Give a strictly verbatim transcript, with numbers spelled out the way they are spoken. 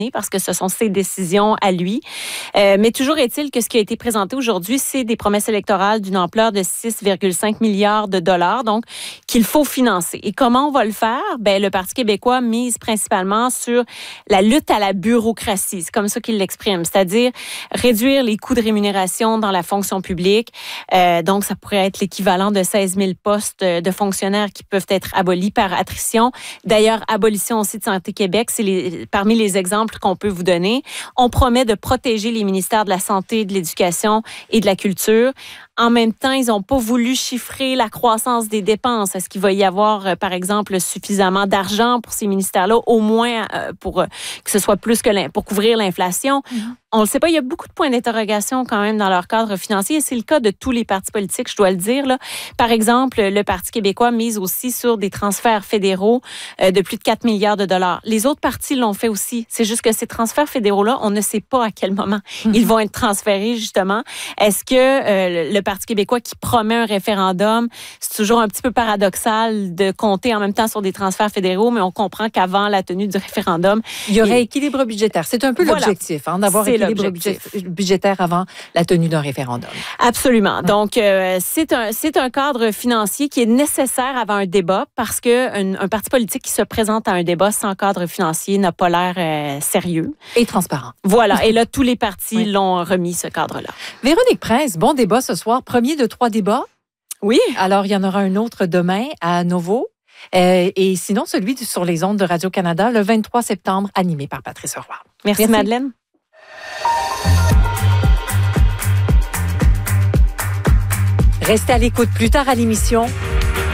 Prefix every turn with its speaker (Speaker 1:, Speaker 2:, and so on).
Speaker 1: parce que ce sont ses décisions à lui. Euh, mais toujours est-il que ce qui a été présenté aujourd'hui, c'est des promesses électorales d'une ampleur de six virgule cinq milliards de dollars, donc qu'il faut financer. Et comment on va le faire? Ben, le Parti québécois mise principalement sur la lutte à la bureaucratie. C'est comme ça qu'il l'exprime, c'est-à-dire réduire les coûts de rémunération dans la fonction publique. Euh, donc, ça pourrait être l'équivalent de seize mille postes de fonctionnaires qui peuvent être abolis par attrition. D'ailleurs, abolition aussi de Santé Québec, c'est les, parmi les exemples qu'on peut vous donner. On promet de protéger les ministères de la Santé, de l'Éducation et de la Culture. En même temps, ils n'ont pas voulu chiffrer la croissance des dépenses. Est-ce qu'il va y avoir, par exemple, suffisamment d'argent pour ces ministères-là, au moins pour que ce soit plus que pour couvrir l'inflation? Mm-hmm. On ne le sait pas. Il y a beaucoup de points d'interrogation quand même dans leur cadre financier. Et c'est le cas de tous les partis politiques, je dois le dire. Là. Par exemple, le Parti québécois mise aussi sur des transferts fédéraux de plus de quatre milliards de dollars. Les autres partis l'ont fait aussi. C'est juste que ces transferts fédéraux-là, on ne sait pas à quel moment mm-hmm. ils vont être transférés, justement. Est-ce que euh, le Parti québécois qui promet un référendum, c'est toujours un petit peu paradoxal de compter en même temps sur des transferts fédéraux, mais on comprend qu'avant la tenue du référendum,
Speaker 2: il y aurait il... équilibre budgétaire. C'est un peu voilà. l'objectif, hein, d'avoir
Speaker 1: c'est
Speaker 2: équilibre budgétaire, budgétaire avant la tenue d'un référendum.
Speaker 1: Absolument. Ouais. Donc, euh, c'est un, c'est un cadre financier qui est nécessaire avant un débat parce qu'un un parti politique qui se présente à un débat sans cadre financier n'a pas l'air euh, sérieux.
Speaker 2: Et transparent.
Speaker 1: Voilà. Et là, tous les partis oui. l'ont remis, ce cadre-là.
Speaker 2: Véronique Prince, bon débat ce soir. Premier de trois débats.
Speaker 1: Oui.
Speaker 2: Alors, il y en aura un autre demain à Novo. Euh, et sinon, celui sur les ondes de Radio-Canada, le vingt-trois septembre, animé par Patrice Roy.
Speaker 1: Merci, Merci. Madeleine.
Speaker 2: Restez à l'écoute plus tard à l'émission.